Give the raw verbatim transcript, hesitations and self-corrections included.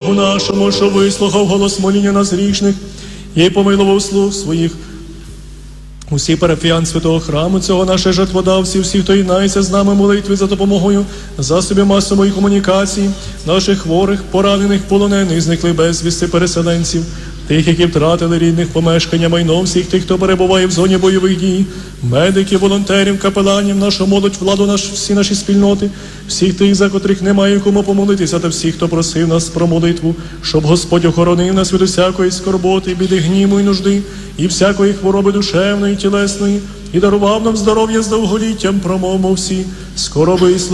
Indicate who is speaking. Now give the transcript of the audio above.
Speaker 1: Богу нашому, що вислухав голос моління нас грішних і помилував слуг своїх. Усі парафіян святого храму цього, наші жертводавці, всі, хто єднається з нами молитви за допомогою засобів масової комунікації, наших хворих, поранених, полонених, зниклих безвісти, переселенців, тих, які втратили рідних, помешкання, майно, всіх тих, хто перебуває в зоні бойових дій, медиків, волонтерів, капеланів, нашу молодь, владу, наш, всі наші спільноти, всіх тих, за котрих немає кому помолитися, та всіх, хто просив нас про молитву, щоб Господь охоронив нас від усякої скорботи, біди, гніву і нужди, і всякої хвороби душевної, тілесної, і дарував нам здоров'я з довголіттям, промовмо всі, скоро вислухаємо.